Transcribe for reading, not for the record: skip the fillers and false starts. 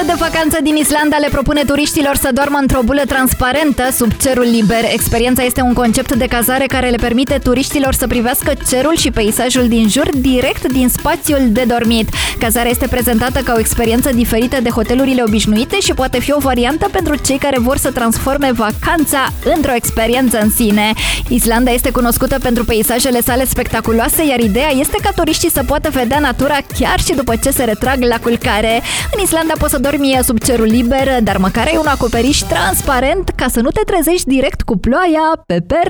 casă de vacanță din Islanda le propune turiștilor să doarmă într-o bulă transparentă sub cerul liber. Experiența este un concept de cazare care le permite turiștilor să privească cerul și peisajul din jur direct din spațiul de dormit. Cazarea este prezentată ca o experiență diferită de hotelurile obișnuite și poate fi o variantă pentru cei care vor să transforme vacanța într-o experiență în sine. Islanda este cunoscută pentru peisajele sale spectaculoase, iar ideea este ca turiștii să poată vedea natura chiar și după ce se retrag la culcare. În Islanda poți să dormi sub cerul liber, dar măcar ai un acoperiș transparent ca să nu te trezești direct cu ploaia pe perne.